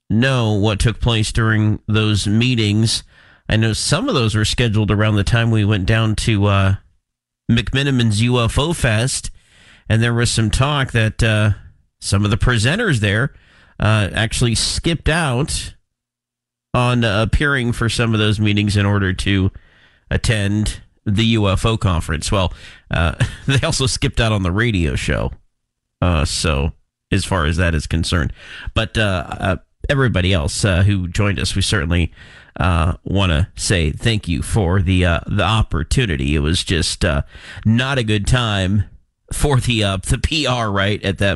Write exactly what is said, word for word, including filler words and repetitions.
know what took place during those meetings. I know some of those were scheduled around the time we went down to uh, McMiniman's U F O Fest, and there was some talk that uh, some of the presenters there uh, actually skipped out on uh, appearing for some of those meetings in order to attend the U F O conference. Well, uh, they also skipped out on the radio show. Uh, so as far as that is concerned, but uh, uh, everybody else uh, who joined us, we certainly uh, want to say thank you for the uh, the opportunity. It was just uh, not a good time for the uh, the P R right at that